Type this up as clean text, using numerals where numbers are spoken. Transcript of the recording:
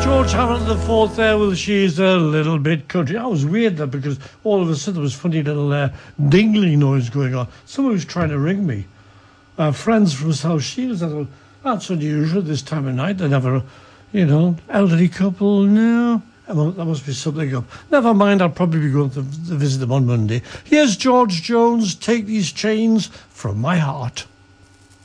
George Harrison the fourth there with She's a Little Bit Country. I was weird there because all of a sudden there was funny little dingling noise going on. Someone was trying to ring me. Friends from South Shields. I thought, that's unusual this time of night. They never, elderly couple. No, that must be something up. Never mind, I'll probably be going to visit them on Monday. Here's George Jones, Take These Chains from My Heart.